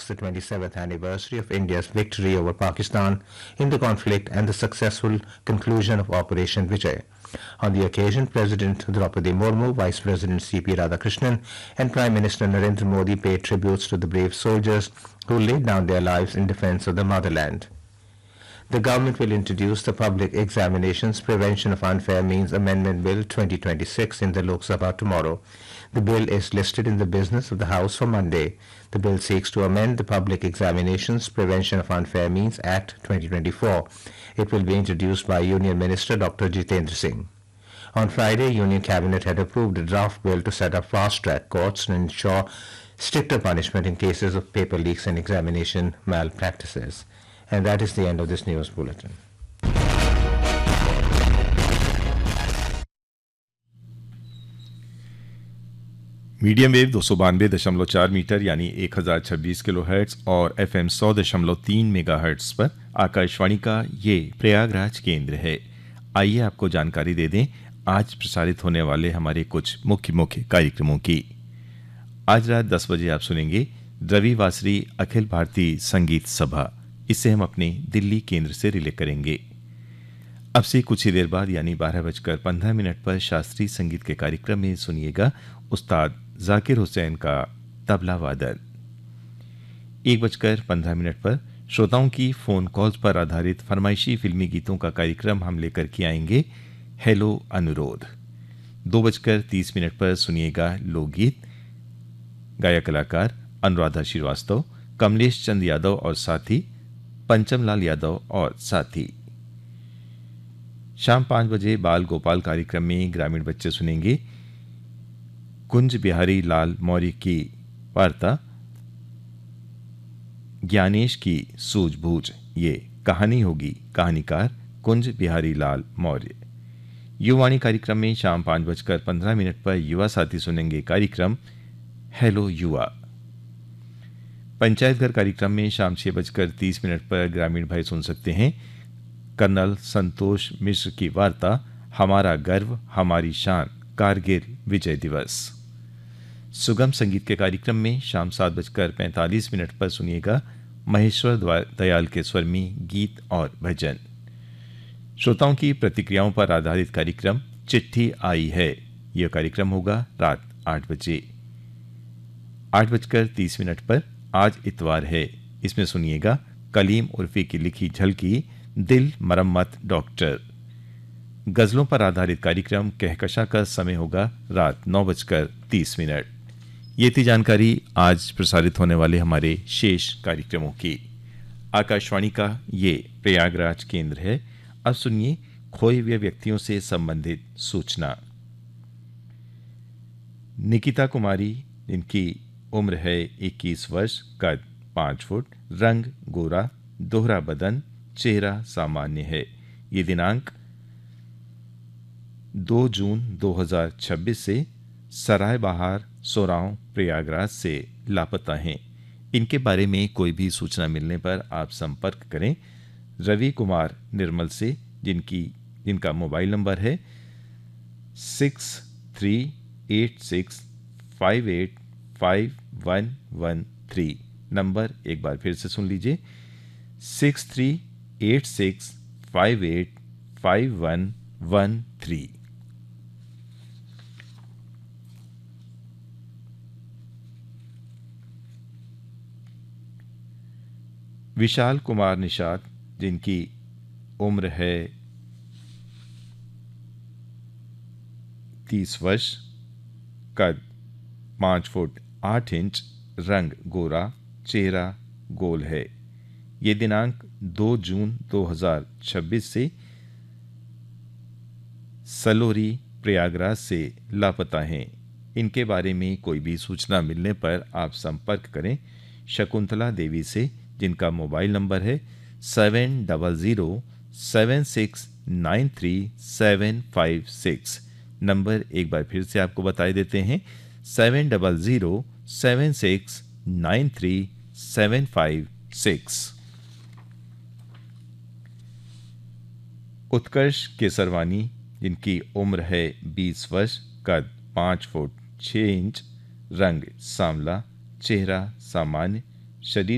the 27th anniversary of India's victory over Pakistan in the conflict and the successful conclusion of Operation Vijay. On the occasion, President Draupadi Murmu, Vice President C.P. Radhakrishnan, and Prime Minister Narendra Modi paid tributes to the brave soldiers who laid down their lives in defense of the motherland. The government will introduce the Public Examinations Prevention of Unfair Means Amendment Bill 2026 in the Lok Sabha tomorrow. The bill is listed in the business of the House for Monday. The bill seeks to amend the Public Examinations Prevention of Unfair Means Act 2024. It will be introduced by Union Minister Dr. Jitendra Singh. On Friday, Union Cabinet had approved a draft bill to set up fast-track courts and ensure stricter punishment in cases of paper leaks and examination malpractices. And that is the end of this news bulletin. Medium wave 292.4 metre यानी 1026 kilohertz और FM 100.3 megahertz पर आकाशवाणी का ये प्रयागराज केंद्र है। आइए आपको जानकारी दे दें आज प्रसारित होने वाले हमारे कुछ मुख्य कार्यक्रमों की। आज रात 10 बजे आप सुनेंगे रवि वासरी अखिल भारतीय संगीत सभा। इसे हम अपने दिल्ली केंद्र से रिले करेंगे। अब से कुछ ही देर बाद यानी 12:15 पर शास्त्रीय संगीत के कार्यक्रम में सुनिएगा उस्ताद जाकिर हुसैन का तबला वादन। 1:15 पर श्रोताओं की फोन कॉल्स पर आधारित फरमाइशी फिल्मी गीतों का कार्यक्रम हम लेकर के आएंगे हेलो अनुरोध। 2:30 पर सुनिएगा लोकगीत। गायक कलाकार अनुराधा श्रीवास्तव, कमलेश चंद यादव और साथी, पंचम लाल यादव और साथी। शाम 5 बजे बाल गोपाल कार्यक्रम में ग्रामीण बच्चे सुनेंगे कुंज बिहारी लाल मौर्य की वार्ता ज्ञानेश की सूझबूझ। ये कहानी होगी, कहानीकार कुंज बिहारी लाल मौर्य। युवाणी कार्यक्रम में शाम 5:15 पर युवा साथी सुनेंगे कार्यक्रम हेलो युवा। पंचायत घर कार्यक्रम में शाम 6:30 पर ग्रामीण भाई सुन सकते हैं कर्नल संतोष मिश्र की वार्ता हमारा गर्व हमारी शान कारगिल विजय दिवस। सुगम संगीत के कार्यक्रम में शाम 7:45 पर सुनिएगा महेश्वर दयाल के स्वर में गीत और भजन। श्रोताओं की प्रतिक्रियाओं पर आधारित कार्यक्रम चिट्ठी आई है। यह कार्यक्रम होगा रात 8 बजे। 8:30 पर आज इतवार है। इसमें सुनिएगा कलीम उर्फी की लिखी झलकी दिल मरम्मत डॉक्टर। गजलों पर आधारित कार्यक्रम कहकशा का समय होगा रात 9:30। ये थी जानकारी आज प्रसारित होने वाले हमारे शेष कार्यक्रमों की। आकाशवाणी का ये प्रयागराज केंद्र है। अब सुनिए खोए हुए व्यक्तियों से संबंधित सूचना। निकिता कुमारी, जिनकी उम्र है 21 वर्ष, कद 5 फुट, रंग गोरा, दोहरा बदन, चेहरा सामान्य है। ये दिनांक 2 जून 2026 से सराय बहार सोराव प्रयागराज से लापता हैं। इनके बारे में कोई भी सूचना मिलने पर आप संपर्क करें रवि कुमार निर्मल से, जिनका मोबाइल नंबर है 6386585113। नंबर एक बार फिर से सुन लीजिए 6386585113। विशाल कुमार निषाद, जिनकी उम्र है 30 वर्ष, कद 5 फुट 8 इंच, रंग गोरा, चेहरा गोल है। ये दिनांक 2 जून 2026 से सलोरी प्रयागराज से लापता हैं। इनके बारे में कोई भी सूचना मिलने पर आप संपर्क करें शकुंतला देवी से, जिनका मोबाइल नंबर है 700696393756। नंबर एक बार फिर से आपको बताए देते हैं 700696393756। उत्कर्ष केसरवानी, जिनकी उम्र है 20 वर्ष, कद 5 फुट 6 इंच, रंग सांवला, चेहरा सामान्य, शरीर